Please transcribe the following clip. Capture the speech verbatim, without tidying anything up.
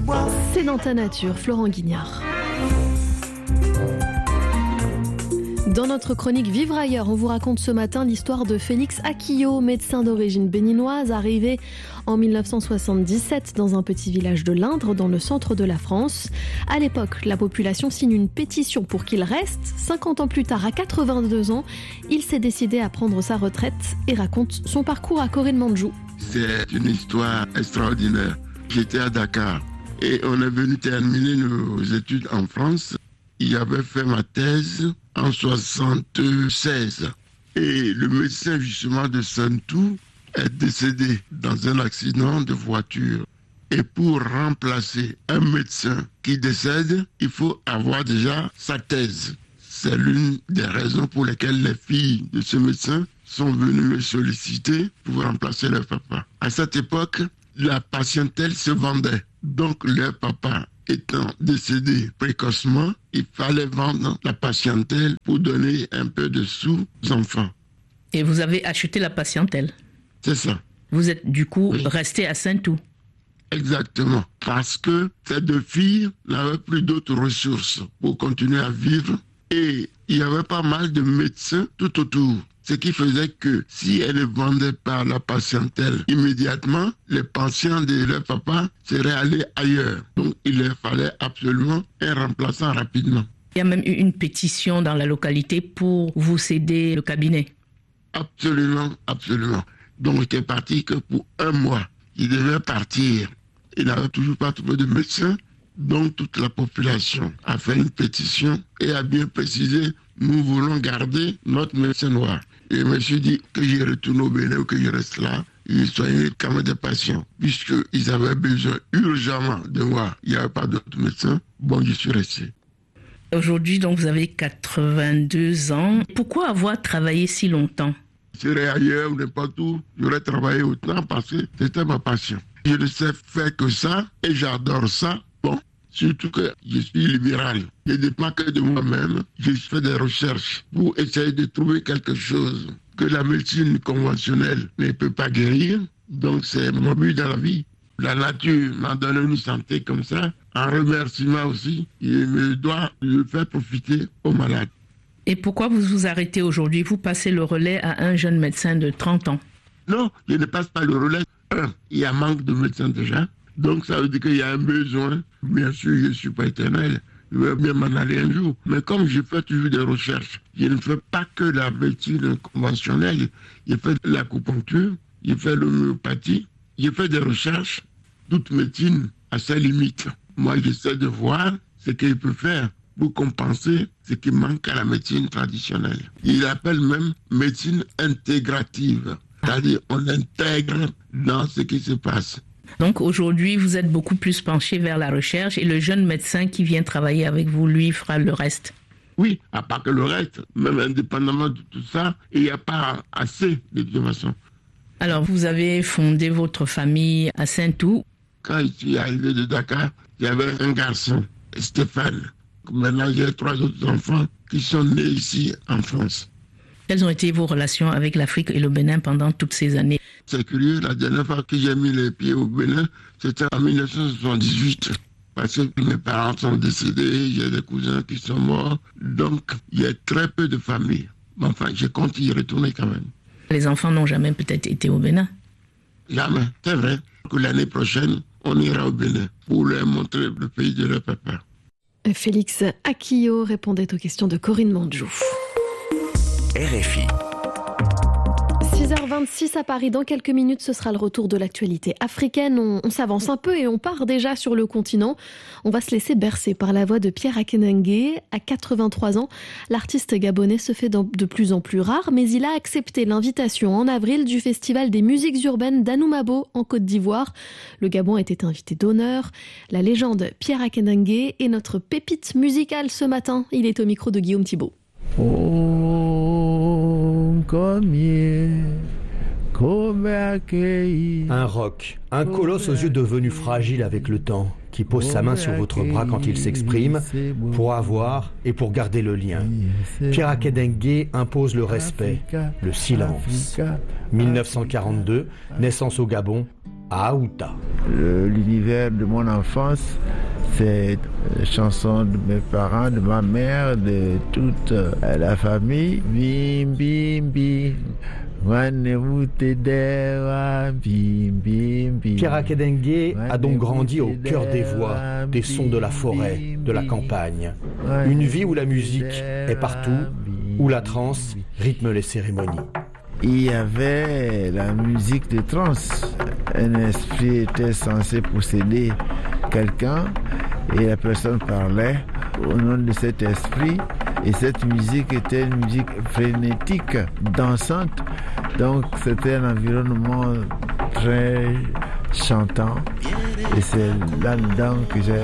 C'est dans ta nature, Florent Guignard. Dans notre chronique Vivre ailleurs, on vous raconte ce matin l'histoire de Félix Akio, médecin d'origine béninoise, arrivé en mille neuf cent soixante-dix-sept dans un petit village de l'Indre, dans le centre de la France. À l'époque, la population signe une pétition pour qu'il reste. cinquante ans plus tard, à quatre-vingt-deux ans, il s'est décidé à prendre sa retraite et raconte son parcours à Corinne Mandjou. C'est une histoire extraordinaire. J'étais à Dakar et on est venu terminer nos études en France. Il avait fait ma thèse en soixante-seize. Et le médecin justement de Santou est décédé dans un accident de voiture. Et pour remplacer un médecin qui décède, il faut avoir déjà sa thèse. C'est l'une des raisons pour lesquelles les filles de ce médecin sont venues me solliciter pour remplacer leur papa. À cette époque, la patientèle se vendait. Donc leur papa étant décédé précocement, il fallait vendre la patientèle pour donner un peu de sous aux enfants. Et vous avez acheté la patientèle? C'est ça. Vous êtes du coup oui. resté à Saint-Tout? Exactement. Parce que ces deux filles n'avaient plus d'autres ressources pour continuer à vivre. Et il y avait pas mal de médecins tout autour. Ce qui faisait que si elles ne vendaient pas la patientèle immédiatement, les patients de leur papa seraient allés ailleurs. Donc il leur fallait absolument un remplaçant rapidement. Il y a même eu une pétition dans la localité pour vous céder le cabinet. Absolument, absolument. Donc j'étais parti que pour un mois. Il devait partir. Il n'avait toujours pas trouvé de médecin. Donc toute la population a fait une pétition et a bien précisé, nous voulons garder notre médecin noir. Et je me suis dit que je retourne au Bénin ou que je reste là, ils soignaient quand même des patients. Puisqu'ils avaient besoin urgemment de moi, il n'y avait pas d'autres médecins, bon, je suis resté. Aujourd'hui, donc, vous avez quatre-vingt-deux ans. Pourquoi avoir travaillé si longtemps? Je serais ailleurs ou n'importe où, j'aurais travaillé autant parce que c'était ma passion. Je ne sais faire que ça et j'adore ça. Bon, surtout que je suis libéral. Je ne dépends que de moi-même. Je fais des recherches pour essayer de trouver quelque chose que la médecine conventionnelle ne peut pas guérir. Donc c'est mon but dans la vie. La nature m'a donné une santé comme ça. En remerciement aussi, je me dois le faire profiter aux malades. Et pourquoi vous vous arrêtez aujourd'hui? Vous passez le relais à un jeune médecin de trente ans. Non, je ne passe pas le relais. Un, il y a manque de médecins déjà. Donc ça veut dire qu'il y a un besoin. Bien sûr, je ne suis pas éternel. Je vais bien m'en aller un jour. Mais comme je fais toujours des recherches, je ne fais pas que la médecine conventionnelle. Je fais de l'acupuncture, je fais l'homéopathie, je fais des recherches. Toute médecine a ses limites. Moi, j'essaie de voir ce qu'il peut faire pour compenser ce qui manque à la médecine traditionnelle. Il appelle même médecine intégrative. C'est-à-dire on intègre dans ce qui se passe. Donc aujourd'hui, vous êtes beaucoup plus penché vers la recherche et le jeune médecin qui vient travailler avec vous, lui, fera le reste. Oui, à part que le reste, même indépendamment de tout ça, il n'y a pas assez de toute façon. Alors, vous avez fondé votre famille à Saint-Tout. Quand je suis arrivé de Dakar, il y avait un garçon, Stéphane. Maintenant, j'ai trois autres enfants qui sont nés ici en France. Quelles ont été vos relations avec l'Afrique et le Bénin pendant toutes ces années? C'est curieux, la dernière fois que j'ai mis les pieds au Bénin, c'était en mille neuf cent soixante-dix-huit. Parce que mes parents sont décédés, j'ai des cousins qui sont morts. Donc, il y a très peu de familles. Mais enfin, je compte y retourner quand même. Les enfants n'ont jamais peut-être été au Bénin? Jamais. C'est vrai que l'année prochaine, on ira au Bénin pour leur montrer le pays de leur papa. Félix Akio répondait aux questions de Corinne Mandjou. R F I. six heures vingt-six à Paris. Dans quelques minutes, ce sera le retour de l'actualité africaine. On, on s'avance un peu et on part déjà sur le continent. On va se laisser bercer par la voix de Pierre Akenenge. À quatre-vingt-trois ans, l'artiste gabonais se fait de plus en plus rare, mais il a accepté l'invitation en avril du Festival des musiques urbaines d'Anoumabo en Côte d'Ivoire. Le Gabon était invité d'honneur. La légende Pierre Akenenge est notre pépite musicale ce matin. Il est au micro de Guillaume Thibault. Un roc, un colosse aux yeux devenus fragiles avec le temps, qui pose sa main sur votre bras quand il s'exprime, pour avoir et pour garder le lien. Pierre Akenenge impose le respect, le silence. mille neuf cent quarante-deux, naissance au Gabon, à Aouta. L'univers de mon enfance, c'est les chansons de mes parents, de ma mère, de toute la famille. Bim, bim, bim. Pierre Akedengue a donc grandi au cœur des voix, des sons de la forêt, de la campagne. Une vie où la musique est partout, où la trance rythme les cérémonies. Il y avait la musique de trance. Un esprit était censé posséder quelqu'un et la personne parlait au nom de cet esprit. Et cette musique était une musique frénétique, dansante. Donc c'était un environnement très chantant. Et c'est là-dedans que j'ai